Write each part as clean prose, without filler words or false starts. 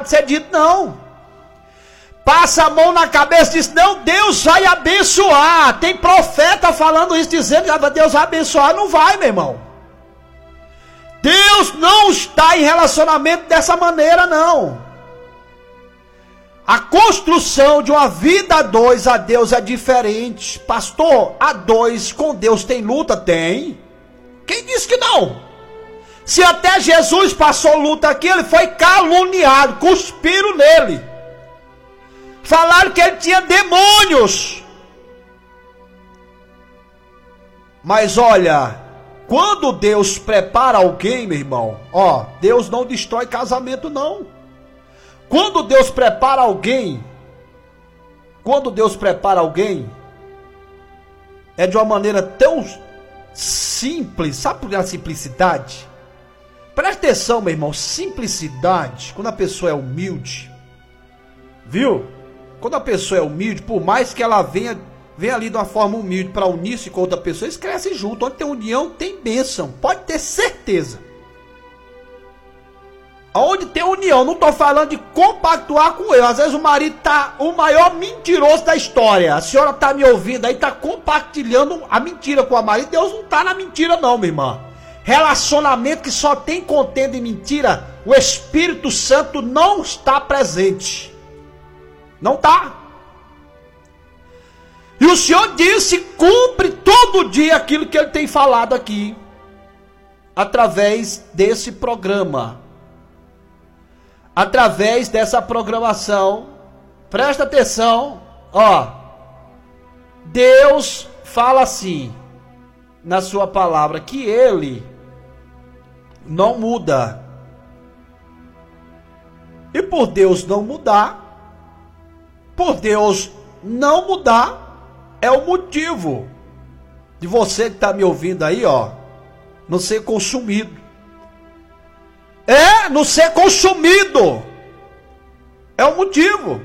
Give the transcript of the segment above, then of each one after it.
ser dito, não. Passa a mão na cabeça e diz, não, Deus vai abençoar. Tem profeta falando isso, dizendo que Deus vai abençoar. Não vai, meu irmão. Deus não está em relacionamento dessa maneira, não. A construção de uma vida a dois a Deus é diferente. Pastor, a dois com Deus tem luta? Tem. Quem disse que não? Se até Jesus passou luta aqui, ele foi caluniado, cuspiram nele. Falaram que ele tinha demônios. Mas olha, quando Deus prepara alguém, meu irmão, Deus não destrói casamento, não. Quando Deus prepara alguém, é de uma maneira tão simples, sabe por que a simplicidade? Presta atenção, meu irmão, simplicidade, quando a pessoa é humilde, viu? Quando a pessoa é humilde, por mais que ela venha ali de uma forma humilde para unir-se com outra pessoa, eles crescem junto. Onde tem união, tem bênção, pode ter certeza. Onde tem união, não estou falando de compactuar com ele. Às vezes o marido está o maior mentiroso da história. A senhora está me ouvindo aí, está compartilhando a mentira com a marido. Deus não está na mentira não, minha irmã. Relacionamento que só tem contenda e mentira, o Espírito Santo não está presente. Não está. E o Senhor disse, cumpre todo dia aquilo que Ele tem falado aqui. Através desse programa. Através dessa programação. Presta atenção. Deus fala assim, na sua palavra, que Ele não muda. E por Deus não mudar, é o motivo de você que está me ouvindo aí, não ser consumido. Não ser consumido. É o motivo.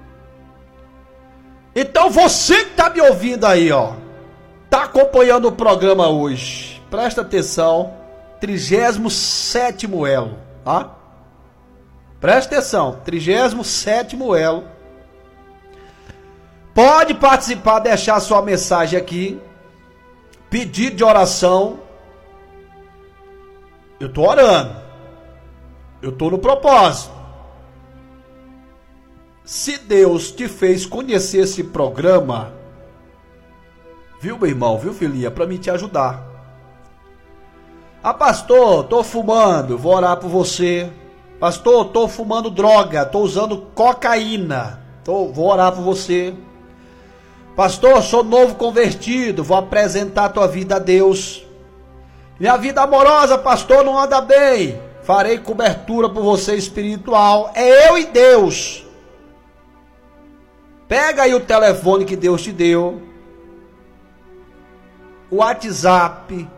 Então você que está me ouvindo aí, está acompanhando o programa hoje. Presta atenção. 37º elo, tá? Presta atenção. 37º elo. Pode participar, deixar sua mensagem aqui. Pedido de oração. Eu estou orando. Eu estou no propósito. Se Deus te fez conhecer esse programa, viu, meu irmão, viu, filhinha, para mim te ajudar. Pastor, estou fumando, vou orar por você. Pastor, estou fumando droga, estou usando cocaína, vou orar por você. Pastor, sou novo convertido, vou apresentar a tua vida a Deus. Minha vida amorosa, pastor, não anda bem. Farei cobertura por você espiritual. É eu e Deus. Pega aí o telefone que Deus te deu. O WhatsApp.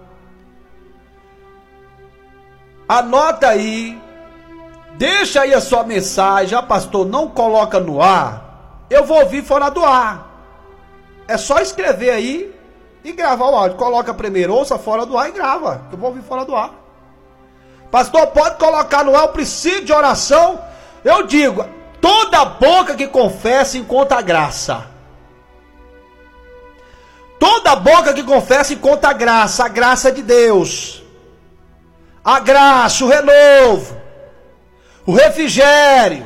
Anota aí. Deixa aí a sua mensagem. Pastor, não coloca no ar. Eu vou ouvir fora do ar. É só escrever aí e gravar o áudio. Coloca primeiro, ouça fora do ar e grava. Eu vou ouvir fora do ar. Pastor, pode colocar no ar, eu preciso de oração. Eu digo, toda boca que confessa encontra graça. Toda boca que confessa encontra a graça de Deus. A graça, o renovo, o refrigério.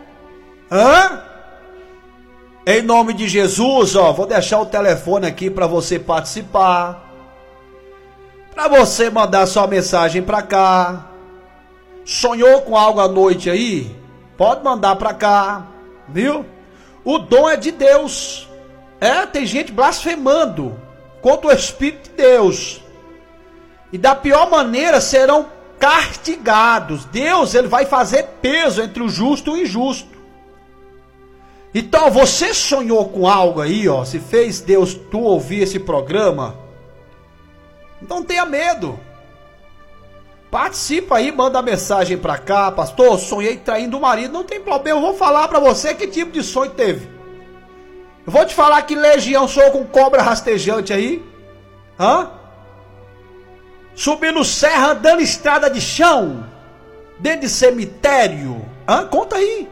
Em nome de Jesus, vou deixar o telefone aqui para você participar. Para você mandar sua mensagem para cá. Sonhou com algo à noite aí? Pode mandar para cá, viu? O dom é de Deus. Tem gente blasfemando contra o Espírito de Deus. E da pior maneira serão castigados. Deus, ele vai fazer peso entre o justo e o injusto. Então, você sonhou com algo aí, se fez Deus tu ouvir esse programa, não tenha medo. Participa aí, manda mensagem pra cá. Pastor, sonhei traindo o marido. Não tem problema, eu vou falar pra você que tipo de sonho teve. Eu vou te falar que legião sonhou com cobra rastejante aí. Subindo serra, andando estrada de chão, dentro de cemitério. Conta aí.